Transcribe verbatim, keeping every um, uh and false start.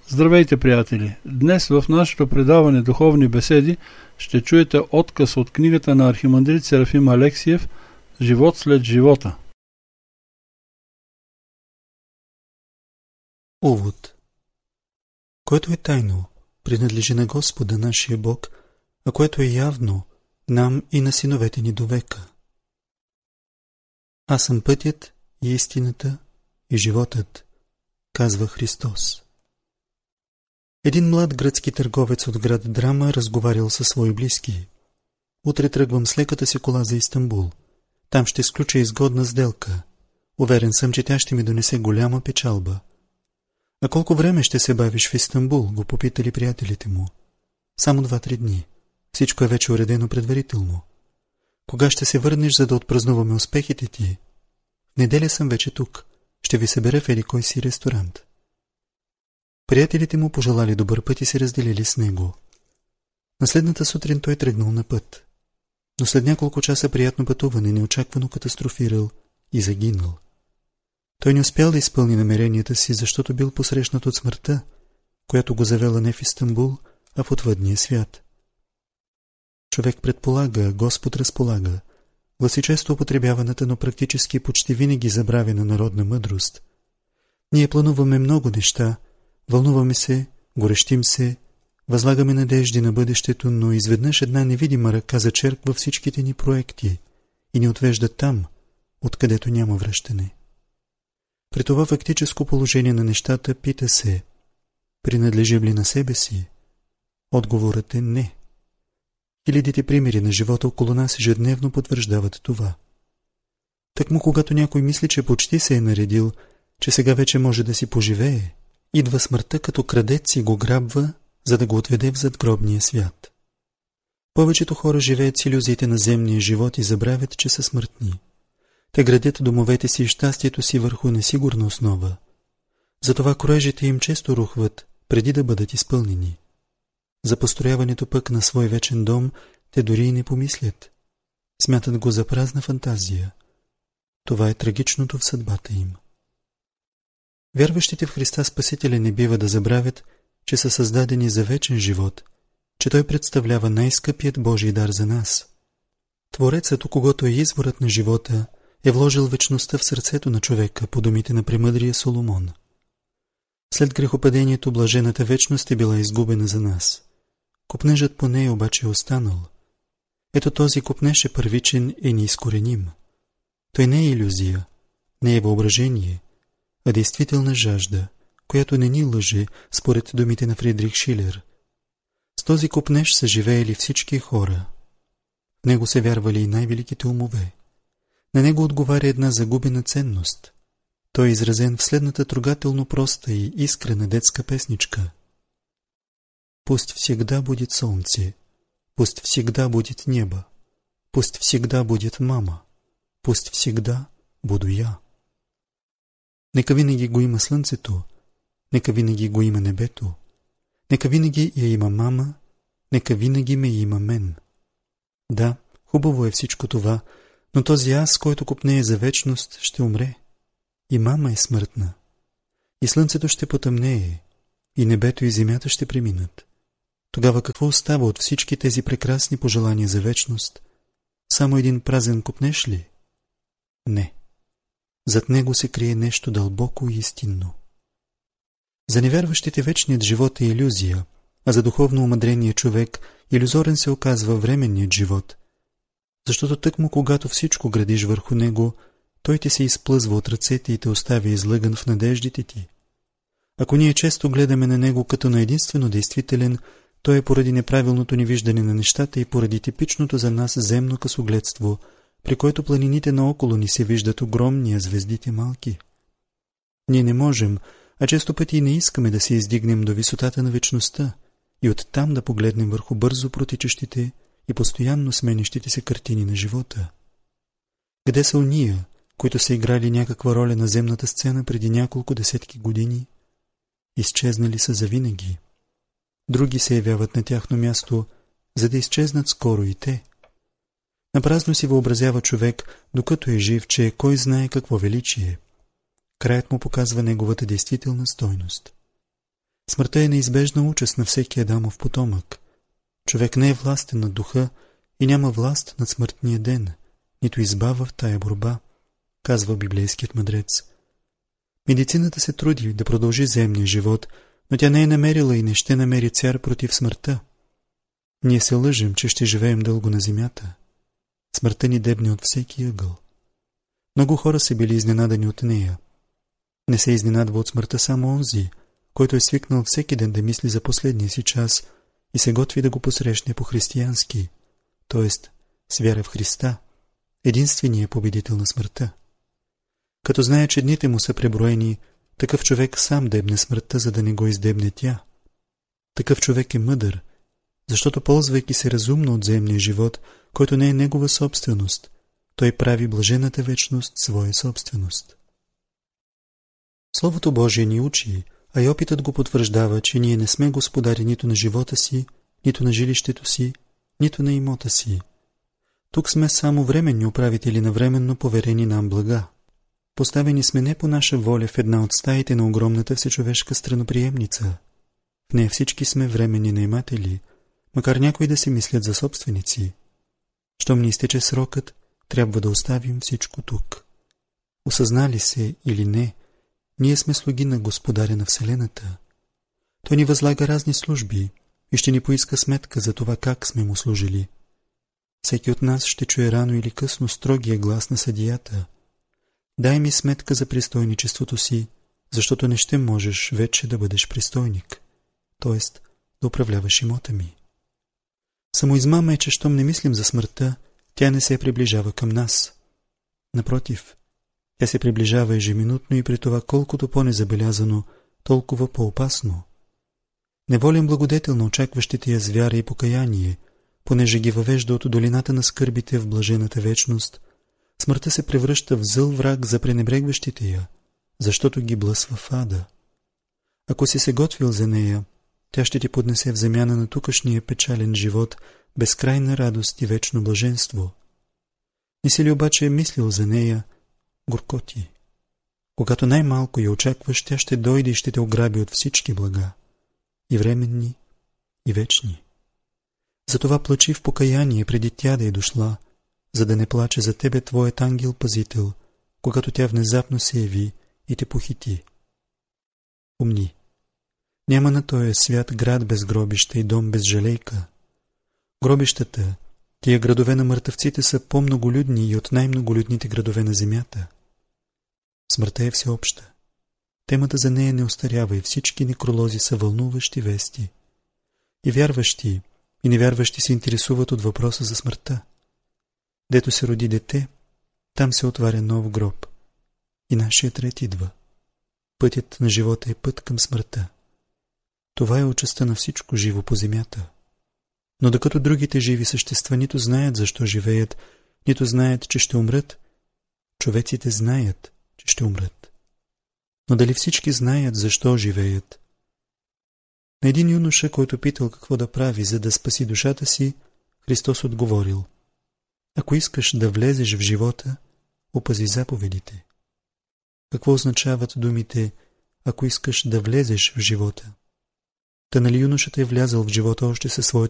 Здравейте, приятели! Днес в нашето предаване Духовни беседи ще чуете откъс от книгата на архимандрит Серафим Алексиев «Живот след живота». Увод. Което е тайно, принадлежи на Господа нашия Бог, а което е явно, нам и на синовете ни до века. Аз съм пътят и истината и животът, казва Христос. Един млад гръцки търговец от град Драма разговарял със свои близки. Утре тръгвам с леката си кола за Истанбул. Там ще сключа изгодна сделка. Уверен съм, че тя ще ми донесе голяма печалба. А колко време ще се бавиш в Истанбул, го попитали приятелите му. Само два-три дни. Всичко е вече уредено предварително. Кога ще се върнеш, за да отпразнуваме успехите ти? В неделя съм вече тук. Ще ви събера в еди кой си ресторант. Приятелите му пожелали добър път и се разделили с него. На следната сутрин той тръгнал на път. Но след няколко часа приятно пътуване неочаквано катастрофирал и загинал. Той не успял да изпълни намеренията си, защото бил посрещнат от смъртта, която го завела не в Истанбул, а в отвъдния свят. Човек предполага, Господ разполага, гласи често употребяваната, но практически почти винаги забравена народна мъдрост. Ние плануваме много неща, вълнуваме се, горещим се, възлагаме надежди на бъдещето, но изведнъж една невидима ръка зачерква всичките ни проекти и ни отвежда там, откъдето няма връщане. При това фактическо положение на нещата пита се: принадлежим ли на себе си? Отговорът е не. Хилядите примери на живота около нас ежедневно потвърждават това. Тъкмо когато някой мисли, че почти се е наредил, че сега вече може да си поживее, идва смъртта като крадец и го грабва, за да го отведе в задгробния свят. Повечето хора живеят с илюзиите на земния живот и забравят, че са смъртни. Те градят домовете си и щастието си върху несигурна основа. Затова коражите им често рухват, преди да бъдат изпълнени. За построяването пък на свой вечен дом те дори и не помислят. Смятат го за празна фантазия. Това е трагичното в съдбата им. Вярващите в Христа Спасителя не бива да забравят, че са създадени за вечен живот, че Той представлява най-скъпият Божий дар за нас. Творецът, у когото е изворът на живота, е вложил вечността в сърцето на човека, по думите на премъдрия Соломон. След грехопадението блажената вечност е била изгубена за нас. Копнежът по нея обаче е останал. Ето този копнеж е първичен и неизкореним. Той не е илюзия, не е въображение, а действителна жажда, която не ни лъже, според думите на Фридрих Шилер. С този копнеж са живеели всички хора. В него се вярвали и най-великите умове. На него отговаря една загубена ценност. Той е изразен в следната трогателно проста и искрена детска песничка. Пусть всегда будет солнце, пусть всегда будет небо, пусть всегда будет мама, пусть всегда буду я. Нека винаги го има слънцето, нека винаги го има небето, нека винаги я има мама, нека винаги ме има мен. Да, хубаво е всичко това, но този аз, който копнее за вечност, ще умре. И мама е смъртна. И слънцето ще потъмнее, и небето и земята ще преминат. Тогава какво остава от всички тези прекрасни пожелания за вечност? Само един празен копнеш ли? Не. Зад него се крие нещо дълбоко и истинно. За невярващите вечният живот е илюзия, а за духовно омъдрения човек илюзорен се оказва временният живот. Защото тъкмо когато всичко градиш върху него, той ти се изплъзва от ръцете и те оставя излъган в надеждите ти. Ако ние често гледаме на него като на единствено действителен, то е поради неправилното ни виждане на нещата и поради типичното за нас земно късогледство, при което планините наоколо ни се виждат огромни, а звездите малки. Ние не можем, а често пъти и не искаме да се издигнем до висотата на вечността и оттам да погледнем върху бързо протичащите и постоянно сменящите се картини на живота. Къде са уния, които са играли някаква роля на земната сцена преди няколко десетки години? Изчезнали са завинаги. Други се явяват на тяхно място, за да изчезнат скоро и те. Напразно си въобразява човек, докато е жив, че кой знае какво величие. Краят му показва неговата действителна стойност. Смъртта е неизбежна участ на всеки Адамов потомък. Човек не е властен над духа и няма власт над смъртния ден, нито избава в тая борба, казва библейският мъдрец. Медицината се труди да продължи земния живот, но тя не е намерила и не ще намери цяр против смъртта. Ние се лъжим, че ще живеем дълго на земята. Смъртта ни дебне от всеки ъгъл. Много хора са били изненадани от нея. Не се изненадва от смъртта само онзи, който е свикнал всеки ден да мисли за последния си час и се готви да го посрещне по-християнски, т.е. с вяра в Христа, единствения победител на смъртта. Като знае, че дните му са преброени, такъв човек сам дебне смъртта, за да не го издебне тя. Такъв човек е мъдър, защото ползвайки се разумно от земния живот, който не е негова собственост, той прави блажената вечност своя собственост. Словото Божие ни учи, а и опитът го потвърждава, че ние не сме господари нито на живота си, нито на жилището си, нито на имота си. Тук сме само временни управители на временно поверени нам блага. Поставени сме не по наша воля в една от стаите на огромната всечовешка страноприемница. В нея всички сме временни наематели, макар някои да си мислят за собственици. Щом ни изтече срокът, трябва да оставим всичко тук. Осъзнали се или не, ние сме слуги на Господаря на Вселената. Той ни възлага разни служби и ще ни поиска сметка за това как сме му служили. Всеки от нас ще чуе рано или късно строгия глас на съдията. Дай ми сметка за пристойничеството си, защото не ще можеш вече да бъдеш пристойник, т.е. да управляваш имота ми. Самоизмама е, че щом не мислим за смъртта, тя не се приближава към нас. Напротив, тя се приближава ежеминутно и при това колкото по-незабелязано, толкова по-опасно. Неволен благодетел на очакващите я с вяра и покаяние, понеже ги въвежда от долината на скърбите в блажената вечност, смъртта се превръща в зъл враг за пренебрегващите я, защото ги блъсва в ада. Ако си се готвил за нея, тя ще ти поднесе в замяна на тукашния печален живот безкрайна радост и вечно блаженство. Не си ли обаче мислил за нея, горкоти? Когато най-малко я очакваш, тя ще дойде и ще те ограби от всички блага, и временни, и вечни. Затова плачи в покаяние преди тя да е дошла, за да не плаче за тебе твоят ангел-пазител, когато тя внезапно се яви и те похити. Помни, няма на този свят град без гробища и дом без жалейка. Гробищата, тия градове на мъртъвците, са по-многолюдни и от най-многолюдните градове на земята. Смъртта е всеобща. Темата за нея не остарява и всички некролози са вълнуващи вести. И вярващи, и невярващи се интересуват от въпроса за смъртта. Дето се роди дете, там се отваря нов гроб. И нашият ред идва. Пътят на живота е път към смъртта. Това е участта на всичко живо по земята. Но докато другите живи същества нито знаят защо живеят, нито знаят, че ще умрат, човеците знаят, че ще умрат. Но дали всички знаят защо живеят? На един юноша, който питал какво да прави, за да спаси душата си, Христос отговорил: ако искаш да влезеш в живота, опази заповедите. Какво означават думите ако искаш да влезеш в живота? Та нали юношата е влязъл в живота още със своята